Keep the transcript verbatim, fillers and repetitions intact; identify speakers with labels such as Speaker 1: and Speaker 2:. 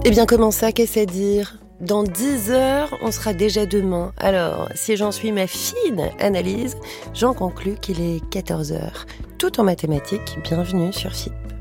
Speaker 1: Eh bien, comment ça, qu'est-ce à dire ? Dans dix heures, on sera déjà demain. Alors, si j'en suis ma fine analyse, j'en conclus qu'il est quatorze heures. Tout en mathématiques, bienvenue sur F I P.